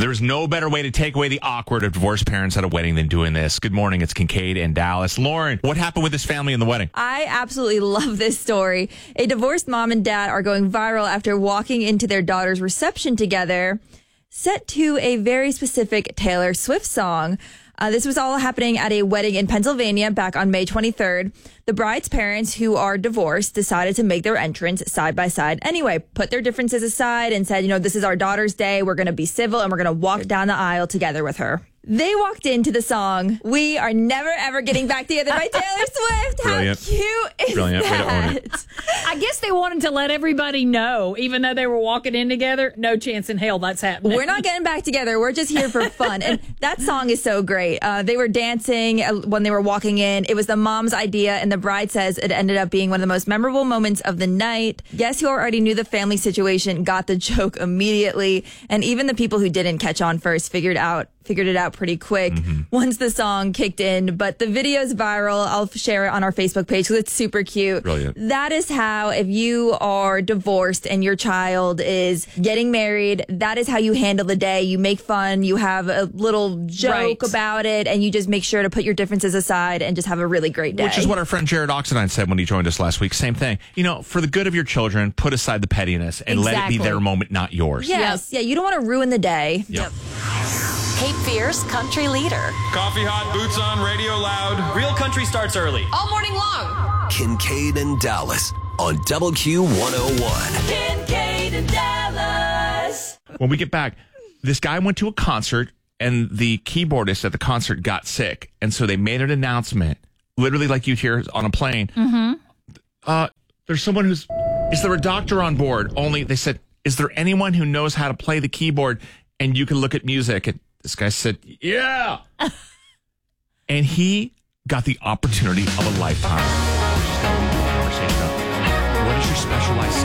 There's no better way to take away the awkward of divorced parents at a wedding than doing this. Good morning. It's Kincaid and Dallas. Lauren, what happened with this family in the wedding? I absolutely love this story. A divorced mom and dad are going viral after walking into their daughter's reception together, set to a very specific Taylor Swift song. This was all happening at a wedding in Pennsylvania back on May 23rd. The bride's parents, who are divorced, decided to make their entrance side by side anyway, put their differences aside and said, this is our daughter's day. We're going to be civil and we're going to walk down the aisle together with her. They walked into the song, "We Are Never Ever Getting Back Together" by Taylor Swift. Brilliant. How cute is Brilliant. that? Way to own it. I guess they wanted to let everybody know, even though they were walking in together, no chance in hell that's happening. We're not getting back together. We're just here for fun. And that song is so great. They were dancing when they were walking in. It was the mom's idea, and the bride says it ended up being one of the most memorable moments of the night. Guests who already knew the family situation got the joke immediately, and even the people who didn't catch on first figured it out pretty quick once the song kicked in. But the video's viral. I'll share it on our Facebook page because it's super cute. Brilliant. That is how, if you are divorced and your child is getting married, that is how you handle the day. You make fun, you have a little joke about it, and you just make sure to put your differences aside and just have a really great day. Which is what our friend Jared Oxenine said when he joined us last week. Same thing. For the good of your children, put aside the pettiness and let it be their moment, not yours. Yes. Yeah, you don't want to ruin the day. Yep. Cape Fear's country leader. Coffee hot, boots on, radio loud. Real country starts early. All morning long. Kincaid and Dallas on WQ101. Kincaid and Dallas. When we get back, this guy went to a concert and the keyboardist at the concert got sick. And so they made an announcement, literally like you'd hear on a plane. There's someone is there a doctor on board? Only they said, is there anyone who knows how to play the keyboard and you can look at music? And this guy said, yeah. And he got the opportunity of a lifetime. We're just going to leave the conversation up. What is your specialized